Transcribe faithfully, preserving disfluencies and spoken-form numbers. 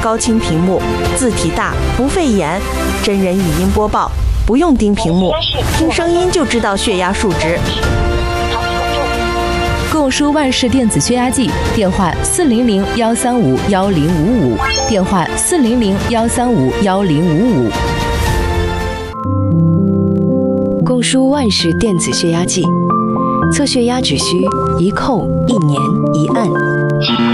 高清屏幕，字体大，不费眼。真人语音播报，不用盯屏幕，听声音就知道血压数值。 购书万事电子血压计，电话四零零幺三五幺零五五，电话四零零幺三五幺零五五。 购书万事电子血压计，测血压只需一扣一粘一按。